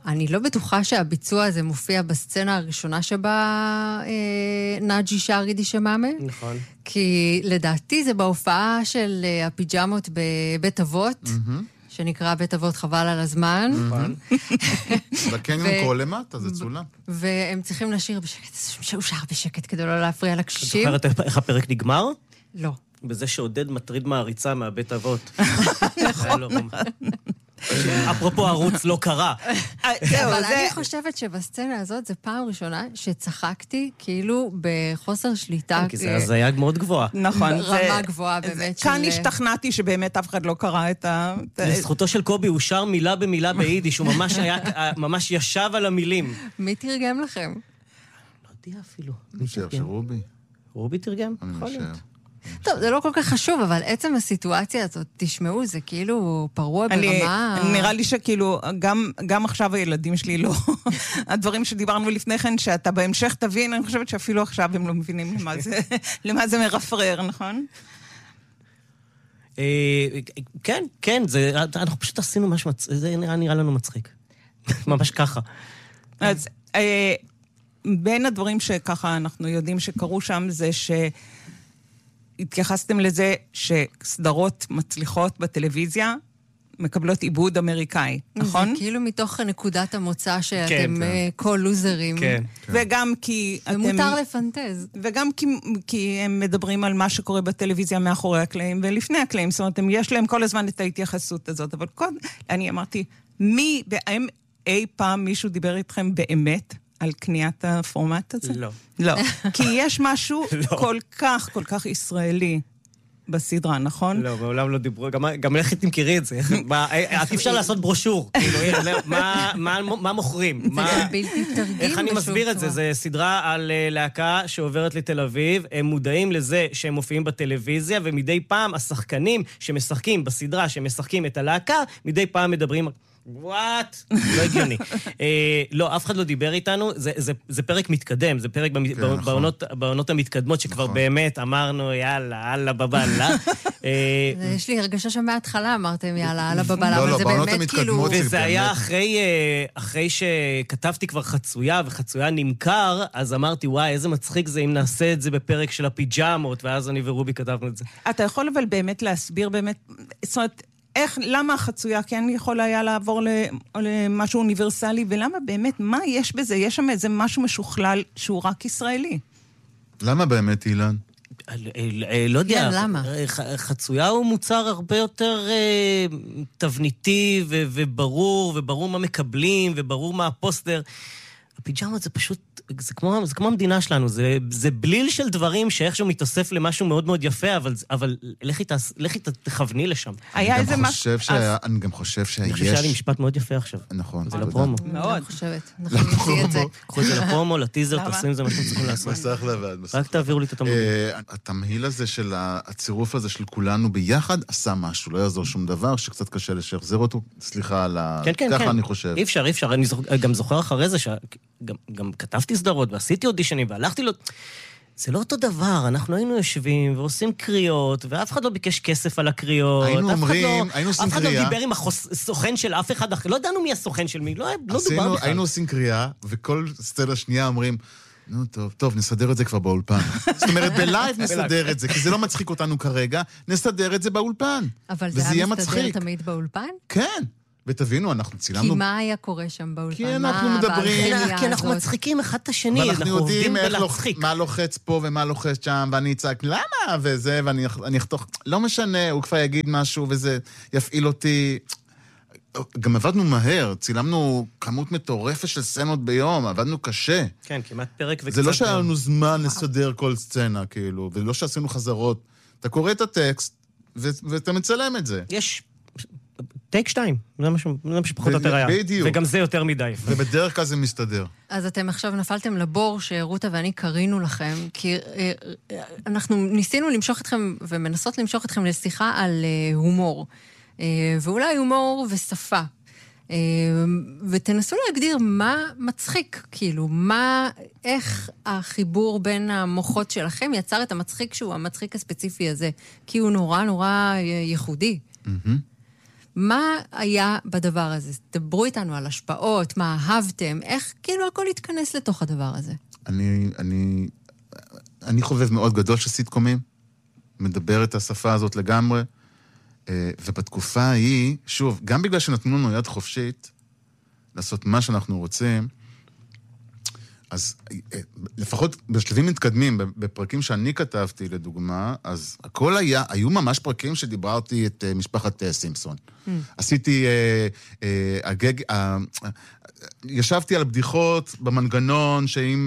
אני לא בטוחה שהביצוע הזה מופיע בסצנה הראשונה שבה נאג'י שר יידיש מאמה. נכון. כי לדעתי זה בהופעה של הפיג'מות בבית אבות, שנקרא בית אבות חבל על הזמן. נכון. בקניון קרוא למטה, זה צולם. והם צריכים לשיר בשקט, שהוא שר בשקט כדי לא להפריע לקשישים. את זוכרת איך הפרק נגמר? לא. בזה שעודד מטריד מעריצה מהבית אבות. נכון. אפרופו ערוץ לא קרה. אבל אני חושבת שבסצנה הזאת זה פעם ראשונה שצחקתי כאילו בחוסר שליטה. כי זה הזיה מאוד גבוהה. נכון. רמה גבוהה באמת. כאן השתכנעתי שבאמת אף אחד לא קרא את ה... לזכותו של קובי, הוא שר מילה במילה ביידיש, הוא ממש ישב על המילים. מי תרגם לכם? לא יודע אפילו. אני חושב שרובי. רובי תרגם? אני יכול להיות. חושב. טוב, זה לא כל כך חשוב, אבל עצם הסיטואציה הזאת, תשמעו, זה כאילו פרוע ברמה... נראה לי שכאילו, גם עכשיו הילדים שלי לא... הדברים שדיברנו לפני כן, שאתה בהמשך תבין, אני חושבת שאפילו עכשיו הם לא מבינים למה זה מרפרר, נכון? כן, אנחנו פשוט עשינו משהו, זה נראה לנו מצחיק. ממש ככה. אז בין הדברים שככה אנחנו יודעים שקרו שם, זה התייחסתם לזה שסדרות מצליחות בטלוויזיה מקבלות עיבוד אמריקאי, נכון? זה כאילו מתוך נקודת המוצא שאתם כל לוזרים. כן. וגם כי ומותר לפנטז. וגם כי הם מדברים על מה שקורה בטלוויזיה מאחורי הקלעים ולפני הקלעים, זאת אומרת, יש להם כל הזמן את ההתייחסות הזאת, אבל קודם, אני אמרתי, האם אי פעם מישהו דיבר איתכם באמת על קניית הפורמט הזה? לא. לא. כי יש משהו כל כך ישראלי בסדרה, נכון? לא, מעולם לא דיברו, גם איך תמכרי את זה? אי אפשר לעשות ברושור, מה מוכרים? איך אני מסביר את זה? זה סדרה על להקה שעוברת לתל אביב, הם מודעים לזה שהם מופיעים בטלוויזיה, ומדי פעם השחקנים שמשחקים בסדרה, שמשחקים את הלהקה, מדי פעם מדברים... וואט? לא הגיוני. לא, אף אחד לא דיבר איתנו, זה פרק מתקדם, זה פרק בעונות המתקדמות שכבר באמת אמרנו, יאללה, בבאללה. יש לי הרגשה שמההתחלה אמרתם, יאללה, בבאללה, אבל זה באמת כאילו... וזה היה אחרי שכתבתי כבר חצויה, וחצויה נמכר, אז אמרתי, וואי, איזה מצחיק זה אם נעשה את זה בפרק של הפיג'מות, ואז אני ורובי כתבנו את זה. אתה יכול אבל באמת להסביר באמת, זאת אומרת, למה החצויה כן יכול היה לעבור למשהו אוניברסלי, ולמה באמת, מה יש בזה? יש שם איזה משהו משוכלל שהוא רק ישראלי. למה באמת, אילן? לא יודע. למה? חצויה הוא מוצר הרבה יותר תבניתי וברור מה מקבלים, וברור מה הפוסטר. הפיג'מות זה פשוט, זה כמו המדינה שלנו, זה בליל של דברים שאיכשהו מתאסף למשהו מאוד מאוד יפה, אבל לכי תכווני לשם. אני גם חושב שיש... אני חושב שהיה לי משפט מאוד יפה עכשיו. נכון. זה לפרומו. מאוד. אני חושבת. אנחנו נוציא את זה. קחו את זה לפרומו, לטיזר, תעשו עם זה מה שאתם צריכים לעשות. מסך לבד. רק תעבירו לי את התמלוגים. התמהיל הזה של הצירוף הזה של כולנו ביחד עשה משהו, לא יעזור שום דבר, שקצת קשה לשחזר אותו. סליחה על ה... ככה אני חושב. אי אפשר. אני גם זוכר אחרי זה גם כתבתי סדרות ועשיתי אודישנים והלכתי לו... זה לא אותו דבר, אנחנו היינו יושבים ועושים קריאות, ואף אחד לא ביקש כסף על הקריאות. היינו עושים קריאה. אף אחד לא דיבר עם הסוכן של אף אחד אחר, לא ידענו מי הסוכן של מי, לא דובר בכלל. היינו עושים קריאה, וכל סצנה שנייה אומרים, נו טוב, נסדר את זה כבר באולפן. זאת אומרת, בלייב נסדר את זה, כי זה לא מצחיק אותנו כרגע, נסדר את זה באולפן. אבל זה היה מסתדר תמיד באולפן? כן. ותבינו, אנחנו צילמנו... כי מה היה קורה שם באולפן? כי אנחנו מדברים... כי אנחנו מצחיקים אחד את השני, אנחנו יודעים מה לוחץ פה ומה לוחץ שם, ואני אצעק, למה? וזה, ואני אחתוך... לא משנה, הוא כבר יגיד משהו, וזה יפעיל אותי... גם עבדנו מהר, צילמנו כמות מטורפת של סצנות ביום, עבדנו קשה. כן, כמעט פרק וקצת... זה לא שהיה לנו זמן לסדר כל סצנה, כאילו, ולא שעשינו חזרות. אתה קורא את הטקסט, ואתה מצלם את זה. יש... טייק 2, זה מה שפחות יותר היה. בדיוק. וגם זה יותר מדי. ובדרך כלל זה מסתדר. אז אתם עכשיו נפלתם לבור שרותה ואני קרינו לכם, כי אנחנו ניסינו למשוך אתכם, ומנסות למשוך אתכם לשיחה על הומור. ואולי הומור ושפה. ותנסו להגדיר מה מצחיק, כאילו, איך החיבור בין המוחות שלכם יצר את המצחיק שהוא המצחיק הספציפי הזה, כי הוא נורא ייחודי. מה היה בדבר הזה? דברו איתנו על השפעות, מה אהבתם, איך כאילו הכל התכנס לתוך הדבר הזה? אני חובב מאוד גדול של סיטקומים, מדבר את השפה הזאת לגמרי, ובתקופה ההיא, שוב, גם בגלל שנתנו לנו יד חופשית, לעשות מה שאנחנו רוצים, אז לפחות בשלבים מתקדמים, בפרקים שאני כתבתי לדוגמה, אז הכל היו ממש פרקים שדיברתי את משפחת סימפסון. עשיתי, ישבתי על בדיחות במנגנון שאם,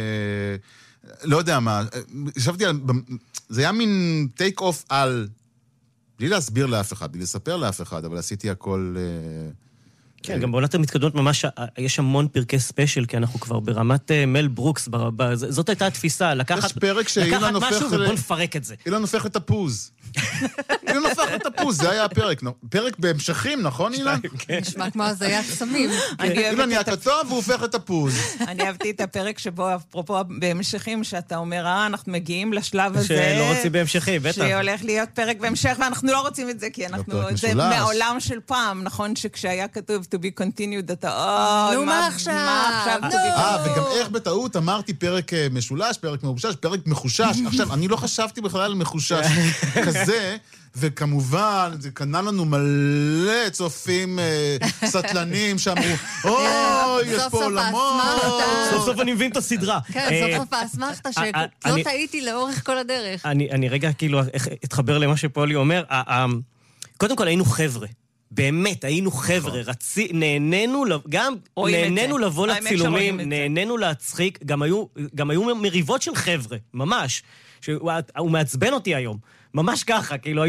לא יודע מה, ישבתי על, זה היה מין טייק אוף על, בלי להסביר לאף אחד, בלי לספר לאף אחד, אבל עשיתי הכל... כן, גם בעונת המתקדמות ממש יש המון פרקי ספיישל, כי אנחנו כבר ברמת מל ברוקס, זאת הייתה התפיסה, לקחת משהו ובוא נפרק את זה. אילן הופך את הפוז. אילן הופך את הפוז, זה היה הפרק. פרק בהמשכים, נכון אילן? נשמע כמו הזיית סמים. אילן נהיה כתוב והוא הופך את הפוז. אני אהבתי את הפרק שבו, אפרופו בהמשכים, שאתה אומר, אנחנו מגיעים לשלב הזה. שלא רוצים בהמשכים, בטח. שהולך להיות פרק בהמשך, ואנחנו לא רוצים את זה, כי זה מהעולם של פעם, נכון שכשהיה כתוב to be continued, אתה, מה עכשיו? וגם איך בטעות אמרתי פרק משולש, פרק מבושש, פרק מחושש. עכשיו, אני לא חשבתי בכלל על מחושש כזה, וכמובן, זה קנה לנו מלא צופים סטלנים שאמרו, יש פה עולמות. סוף סוף אני מבין את הסדרה. כן, סוף סוף האסמכת שלא טעיתי לאורך כל הדרך. אני רגע כאילו אתחבר למה שפולי אומר. קודם כל היינו חבר'ה. באמת, היינו חבר'ה, נהנינו, גם נהנינו לבוא לצילומים, נהנינו להצחיק, גם היו מריבות של חבר'ה, ממש. הוא מעצבן אותי היום, ממש ככה, כאילו,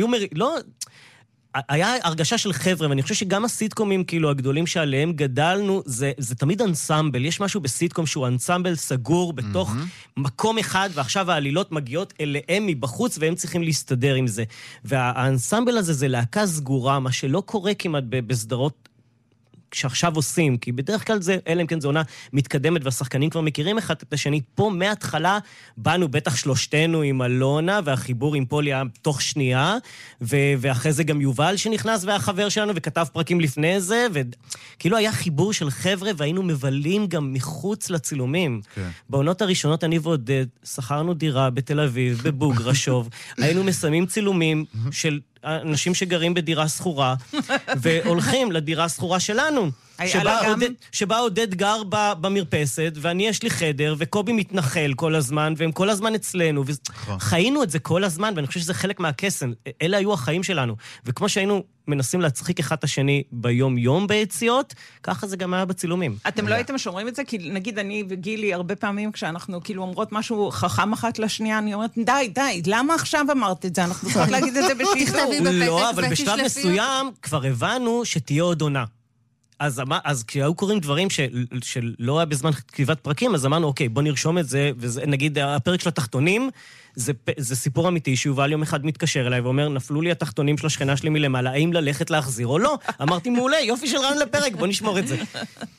היה הרגשה של חבר'ה, ואני חושב שגם הסיטקומים, כאילו, הגדולים שעליהם גדלנו, זה תמיד אנסמבל. יש משהו בסיטקום שהוא אנסמבל סגור בתוך מקום אחד, ועכשיו העלילות מגיעות אליהם מבחוץ, והם צריכים להסתדר עם זה. והאנסמבל הזה זה להקה סגורה, מה שלא קורה כמעט בסדרות שעכשיו עושים, כי בדרך כלל זה, אלא אם כן זו עונה מתקדמת, והשחקנים כבר מכירים אחד את השני. פה מההתחלה באנו בטח שלושתנו עם אלונה, והחיבור עם פולי היה תוך שנייה, ואחרי זה גם יובל שנכנס והחבר שלנו, וכתב פרקים לפני זה, וכאילו היה חיבור של חבר'ה, והיינו מבלים גם מחוץ לצילומים. כן. בעונות הראשונות אני ועודד, שכרנו דירה בתל אביב, בבוגרשוב, היינו מסיימים צילומים של אנשים שגרים בדירה סחורה, והולכים לדירה סחורה שלנו, שבה עודד גר במרפסת, ואני יש לי חדר, וקובי מתנחל כל הזמן, והם כל הזמן אצלנו, וחיינו את זה כל הזמן, ואני חושב שזה חלק מהקסם, אלה היו החיים שלנו, וכמו שהיינו מנסים להצחיק אחד את השני ביום-יום ביציאות, ככה זה גם היה בצילומים. אתם לא הייתם שומרים את זה? כי נגיד אני וגילי הרבה פעמים כשאנחנו כאילו אומרות משהו חכם אחת לשנייה, אני אומרת, די, למה עכשיו אמרת את זה? אנחנו צריכות להגיד את זה בשידור. לא, אבל בשלב מסוים כבר הבנו שתהיה עוד עונה. אז כשהיו קוראים דברים שלא היה בזמן כתיבת פרקים, אז אמרנו, אוקיי, בוא נרשום את זה, ונגיד הפרק של התחתונים, זה סיפור אמיתי שיובל יום אחד מתקשר אליי ואומר, נפלו לי התחתונים של השכנה שלי מלמעלה, האם ללכת להחזיר או לא? אמרתי, מעולה, יופי של רעיון לפרק, בוא נשמור את זה.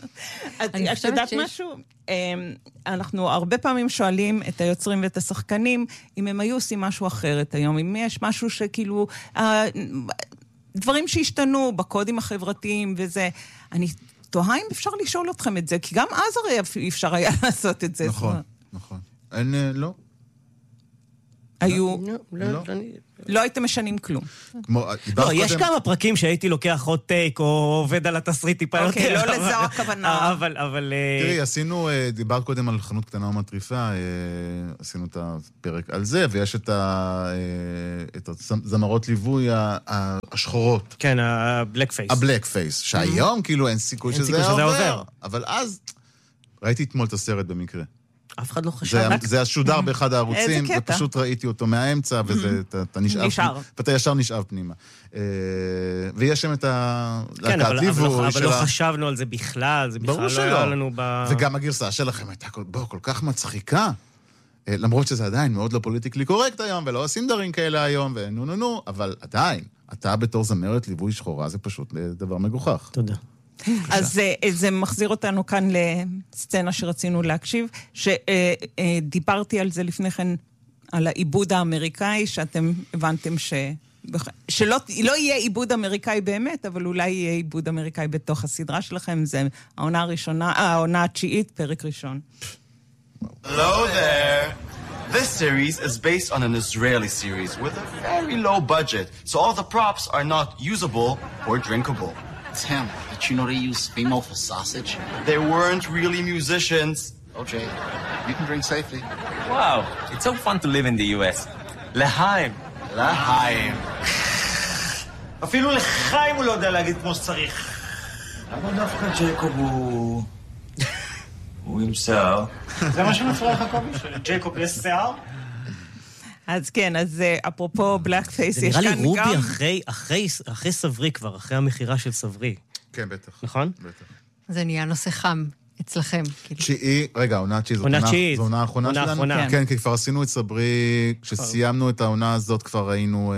את יודעת משהו? אנחנו הרבה פעמים שואלים את היוצרים ואת השחקנים, אם הם היו עושים משהו אחרת היום, אם יש משהו שכאילו... דברים שהשתנו בקודים החברתיים וזה. אני תוהה אם אפשר לשאול אתכם את זה, כי גם אז הרי אפשר היה לעשות את זה. נכון. לא. היו... לא הייתם משנים כלום. לא, יש כמה פרקים שהייתי לוקח עוד טייק, או עובד על התסריט טיפה יותר. אוקיי, לא לזו הכוונה. אבל... תראי, עשינו, דיברת קודם על חנות קטנה ומטריפה, עשינו את הפרק על זה, ויש את הזמרות ליווי השחורות. כן, הבלק פייס. הבלק פייס, שהיום כאילו אין סיכוי שזה עובר. אבל אז ראיתי אתמול את הסרט במקרה. אף אחד לא חשב. זה השודר באחד הערוצים, ופשוט ראיתי אותו מהאמצע, ואתה נשאב, ואתה ישר נשאב פנימה. ויש שם את הלהקת ליווי. אבל לא חשבנו על זה בכלל, זה בכלל לא היה לנו ב... וגם הגרסה שלכם הייתה כל כך מצחיקה, למרות שזה עדיין מאוד לא פוליטיקלי קורקט היום, ולא עושים דברים כאלה היום, ונו, אבל עדיין, אתה בתור זמרת ליווי שחורה, זה פשוט דבר מגוחך. תודה. אז זה מחזיר אותנו כאן לסצנה שרצינו להקשיב, שדיברתי על זה לפני כן, על העיבוד האמריקאי, שאתם הבנתם שלא יהיה עיבוד אמריקאי באמת, אבל אולי יהיה עיבוד אמריקאי בתוך הסדרה שלכם. זה העונה התשיעית, פרק ראשון. Hello there. This series is based on an Israeli series with a very low budget, so all the props are not usable or drinkable. Tim, did you know they use female for sausage? They weren't really musicians. OJ, you can drink safely. Wow, it's so fun to live in the US. L'chaim. L'chaim. אפילו לחיים הוא לא יודע להגיד כמו שצריך. למה דווקא ג'ייקוב הוא עם שיער? זה מה שמפריע לך קובי? שלג'ייקוב יש שיער? אז כן, אז אפרופו בלק פייס, זה נראה לי רובי אחרי סברי כבר, אחרי המחירה של סברי. כן, בטח. נכון? בטח. זה נהיה נושא חם אצלכם. רגע, העונה התשיעית. עונה תשיעית. זו העונה האחרונה שלנו? כן, כי כבר עשינו את סברי, כשסיימנו את העונה הזאת כבר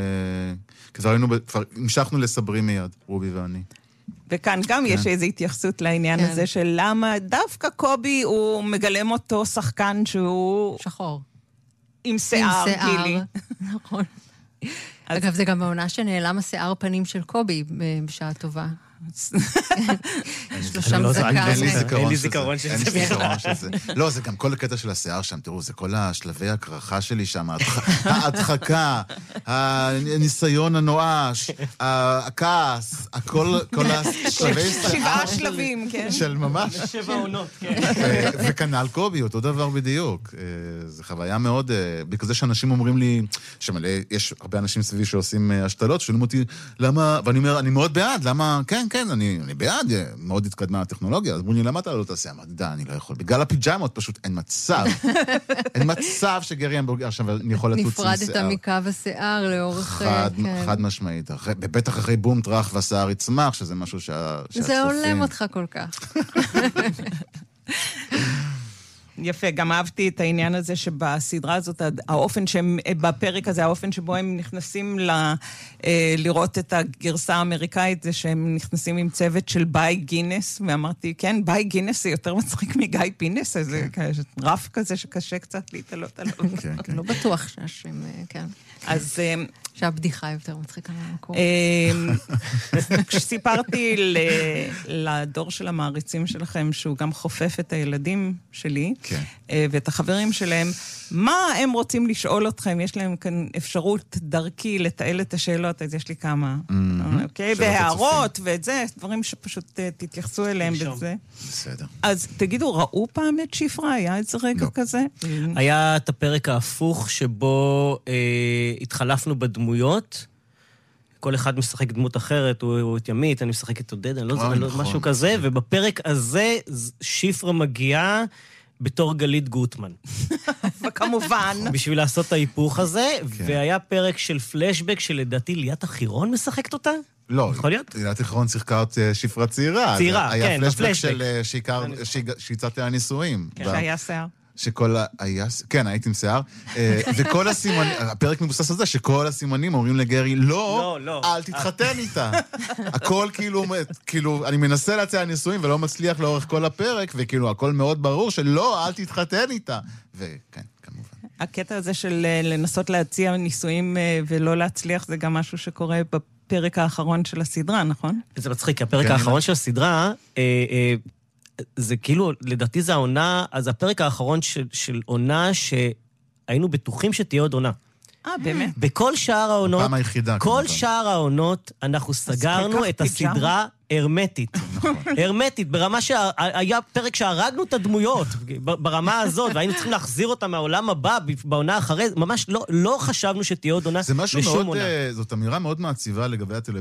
המשכנו לסברי מיד, רובי ואני. וכאן גם יש איזו התייחסות לעניין הזה של למה דווקא קובי הוא מגלם אותו שחקן שהוא... שחור. עם שיער, גילי. נכון. אגב, זה גם העונה שנעלם השיער פנים של קובי בשעה טובה. יש לו שם זקן. אין לי זיכרון של זה. לא, זה גם כל הקטע של השיער שם, תראו, זה כל השלבי הקרחה שלי שם, ההדחקה, הניסיון הנואש, הכעס, כל השלבי שיער. 7 שלבים, כן. של ממש. 7 עונות, כן. וכנ"ל קובי, אותו דבר בדיוק. זו חוויה מאוד, בגלל זה שאנשים אומרים לי, יש הרבה אנשים סביבי שעושים השתלות, שואלים אותי, למה, ואני אומר, אני מאוד בעד, למה, כן, אני בעד, מאוד התקדמה הטכנולוגיה, אז אמרו לי, למה אתה לא תעשה? אמרתי, אני לא יכול. בגלל הפיג'מות פשוט אין מצב. אין מצב שגרי המבורגר עכשיו אני יכול לטוץ עם שיער. נפרדת מקו השיער לאורך... חד משמעית. בטח אחרי בום טרח והשיער יצמח, שזה משהו שהצופים... זה עולם אותך כל כך. יפה, גם אהבתי את העניין הזה שבסדרה הזאת, האופן שהם, בפרק הזה, האופן שבו הם נכנסים לראות את הגרסה האמריקאית, זה שהם נכנסים עם צוות של ביי גינס, ואמרתי, כן, ביי גינס זה יותר מצחיק מגיא פינס, איזה רף כזה שקשה קצת להתעלות עליו. לא בטוח שהשם, כן. אז... שהבדיחה יותר מצחיקה מהמקור. כשסיפרתי לדור של המעריצים שלכם, שהוא גם חופף את הילדים שלי, ואת החברים שלהם, מה הם רוצים לשאול אתכם? יש להם כאן אפשרות דרכי לתעל את השאלות, אז יש לי כמה. אוקיי? בהערות ואת זה, דברים שפשוט תתייחסו אליהם בזה. בסדר. אז תגידו, ראו פעם את שפרה? היה איזה רגע כזה? היה את הפרק ההפוך שבו התחלפנו בדמויות, כל אחד משחק דמות אחרת, הוא את ימית, אני משחק את עודד, אני לא יודע, משהו כזה, ובפרק הזה שפרה מגיעה בתור גלית גוטמן. וכמובן. בשביל לעשות את ההיפוך הזה, והיה פרק של פלשבק שלדעתי ליאת החירון משחקת אותה? לא, יכול להיות? ליאת החירון שיחקה את שפרה צעירה. צעירה, כן, היה פלשבק של שהצעתי הנישואים. שהיה שיער. כן, הייתי עם שיער, וכל הסימנים, הפרק מבוסס על זה, שכל הסימנים אומרים לגרי, לא, אל תתחתן איתה. הכל כאילו, אני מנסה להציע נישואים ולא מצליח לאורך כל הפרק, וכאילו, הכל מאוד ברור שלא, אל תתחתן איתה. וכן, כמובן. הקטע הזה של לנסות להציע נישואים ולא להצליח, זה גם משהו שקורה בפרק האחרון של הסדרה, נכון? זה מצחיק, הפרק האחרון של הסדרה, זה כאילו, לדעתי זה העונה, אז הפרק האחרון של עונה שהיינו בטוחים שתהיה עוד עונה. באמת? בכל שאר העונות, בפעם היחידה. כל שאר העונות, אנחנו סגרנו את הסדרה הרמטית. הרמטית, ברמה שהיה פרק שהרגנו את הדמויות, ברמה הזאת, והיינו צריכים להחזיר אותה מהעולם הבא, בעונה אחרי, ממש לא חשבנו שתהיה עוד עונה לשום עונה. זאת אמירה מאוד מעציבה לגבי הטלוויזיה.